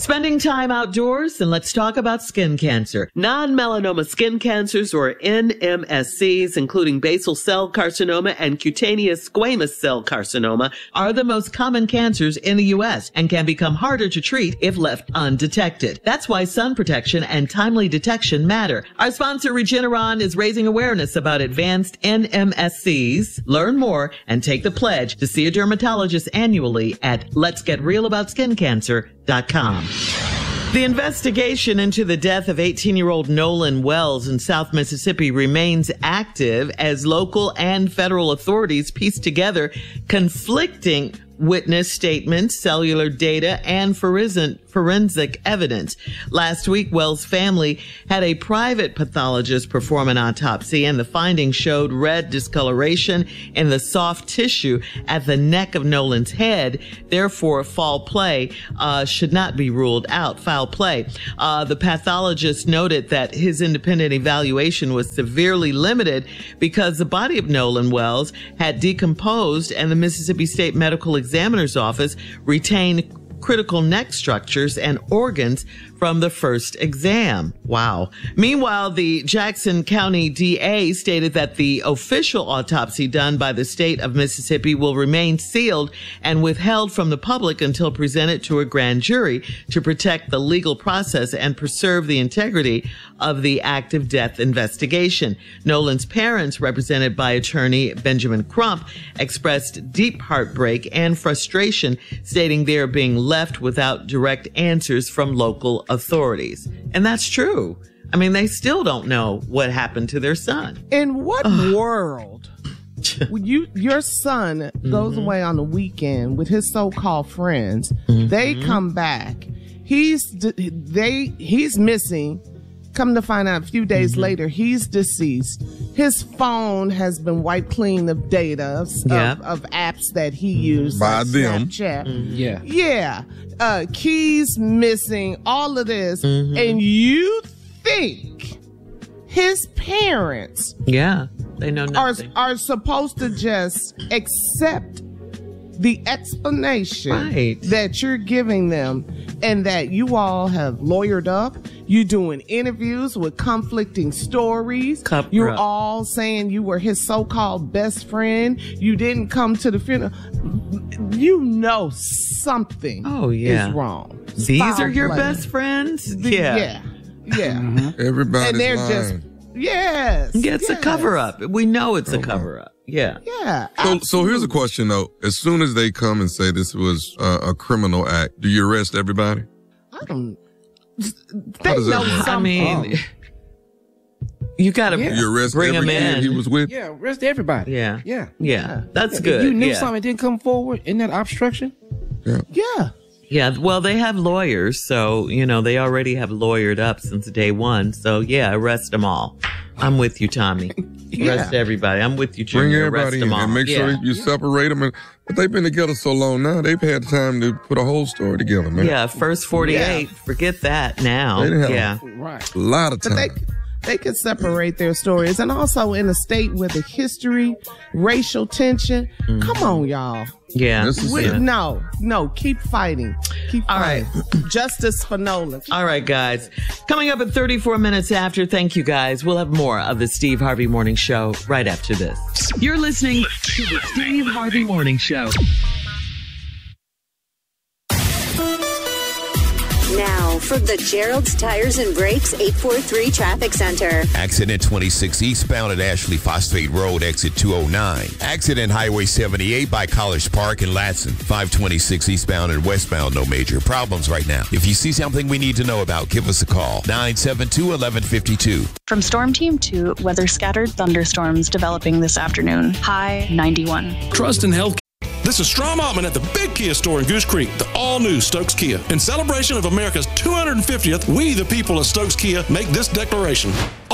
Spending time outdoors? Then let's talk about skin cancer. Non-melanoma skin cancers, or NMSCs, including basal cell carcinoma and cutaneous squamous cell carcinoma, are the most common cancers in the U.S. and can become harder to treat if left undetected. That's why sun protection and timely detection matter. Our sponsor, Regeneron, is raising awareness about advanced NMSCs. Learn more and take the pledge to see a dermatologist annually at letsgetrealaboutSkinCancer.com. The investigation into the death of 18-year-old Nolan Wells in South Mississippi remains active as local and federal authorities piece together conflicting witness statements, cellular data, and forensic evidence. Last week, Wells' family had a private pathologist perform an autopsy, and the findings showed red discoloration in the soft tissue at the neck of Nolan's head. Therefore, foul play should not be ruled out. Foul play. The pathologist noted that his independent evaluation was severely limited because the body of Nolan Wells had decomposed, and the Mississippi State Medical Examiner's Office retained critical neck structures and organs from the first exam. Wow. Meanwhile, the Jackson County DA stated that the official autopsy done by the state of Mississippi will remain sealed and withheld from the public until presented to a grand jury to protect the legal process and preserve the integrity of the active death investigation. Nolan's parents, represented by attorney Benjamin Crump, expressed deep heartbreak and frustration, stating they are being left without direct answers from local authorities. And that's true. I mean, they still don't know what happened to their son. In what world your son goes away on the weekend with his so-called friends? They come back. He's missing. Come to find out a few days later, he's deceased. His phone has been wiped clean of data of apps that he used. By them. Snapchat. Yeah. Keys missing, all of this. And you think his parents they know nothing. Are supposed to just accept the explanation that you're giving them, and that you all have lawyered up. You doing interviews with conflicting stories. You're all saying you were his so-called best friend. You didn't come to the funeral. You know something is wrong. These are your best friends? Yeah. Everybody's and they're lying. It's a cover-up. We know it's a cover-up. Yeah. So here's a question, though. As soon as they come and say this was a criminal act, do you arrest everybody? I don't. How does that work? I mean, you got to you arrest bring every him in. kid he was with? Yeah, arrest everybody. Yeah. That's If good. you knew something didn't come forward in that obstruction? Yeah, well, they have lawyers, so, they already have lawyered up since day one. So, arrest them all. I'm with you, Tommy. Arrest everybody. I'm with you, Junior. Bring everybody in and make sure you separate them. But they've been together so long now, they've had time to put a whole story together, man. Yeah, first 48. Forget that now. They didn't have a lot of time. They could separate their stories. And also in a state with a history, racial tension. Come on, y'all. Yeah. No, keep fighting. All right. Justice for Nolan. All right, guys. Coming up at 34 minutes after, thank you, guys. We'll have more of the Steve Harvey Morning Show right after this. You're listening to the Steve Harvey Morning Show. Now, from the Gerald's Tires and Brakes 843 Traffic Center. Accident 26 eastbound at Ashley Phosphate Road, exit 209. Accident Highway 78 by College Park in Latson. 526 eastbound and westbound, no major problems right now. If you see something we need to know about, give us a call. 972-1152. From Storm Team 2, weather scattered thunderstorms developing this afternoon. High 91. Trust in health. This is Strom Altman at the Big Kia store in Goose Creek, the all-new Stokes Kia. In celebration of America's 250th, we, the people of Stokes Kia, make this declaration.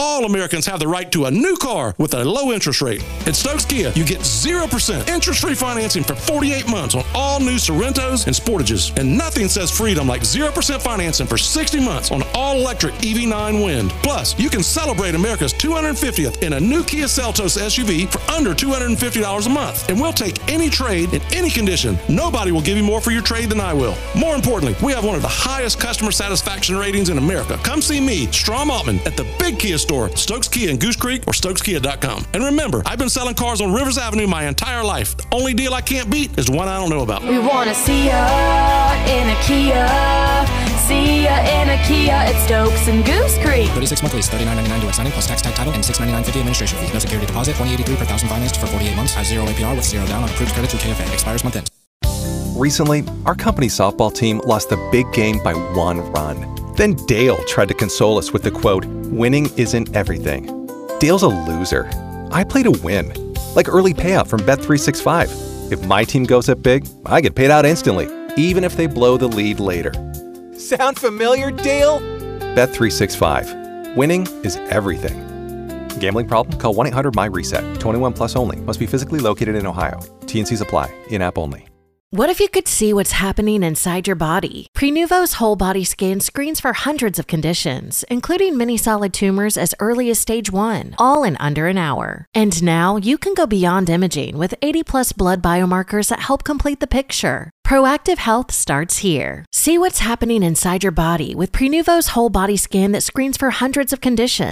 all Americans have the right to a new car with a low interest rate. At Stokes Kia, you get 0% interest-free financing for 48 months on all new Sorrentos and Sportages. And nothing says freedom like 0% financing for 60 months on all-electric EV9 Wind. Plus, you can celebrate America's 250th in a new Kia Seltos SUV for under $250 a month. And we'll take any trade in any condition. Nobody will give you more for your trade than I will. More importantly, we have one of the highest customer satisfaction ratings in America. Come see me, Strom Altman, at the big Kia store, Stokes Kia in Goose Creek or StokesKia.com. And remember, I've been selling cars on Rivers Avenue my entire life. The only deal I can't beat is the one I don't know about. We want to see ya in a Kia. See ya in a Kia at Stokes and Goose Creek. 36 monthly is $39.99 direct signing plus tax tag title and $699.50 administration fee. No security deposit. $20.83 per thousand financed for 48 months. Has 0 APR with 0 down on approved credit through KFA. Expires month end. Recently, our company softball team lost the big game by 1 run. Then Dale tried to console us with the quote, "Winning isn't everything." Dale's a loser. I play to win. Like early payout from Bet365. If my team goes up big, I get paid out instantly, even if they blow the lead later. Sound familiar, Dale? Bet365. Winning is everything. Gambling problem? Call 1-800-MY-RESET. 21 plus only. Must be physically located in Ohio. T&Cs apply. In-app only. What if you could see what's happening inside your body? Prenuvo's whole body scan screens for hundreds of conditions, including many solid tumors as early as stage 1, all in under an hour. And now you can go beyond imaging with 80+ blood biomarkers that help complete the picture. Proactive health starts here. See what's happening inside your body with Prenuvo's whole body scan that screens for hundreds of conditions.